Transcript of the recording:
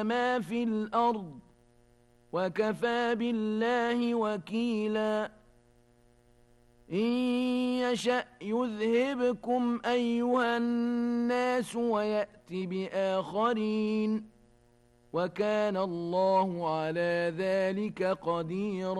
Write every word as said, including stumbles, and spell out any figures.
ما في الأرض وكفى بالله وكيلا إن يشأ يذهبكم أيها الناس ويأت بآخرين وكان الله على ذلك قديرا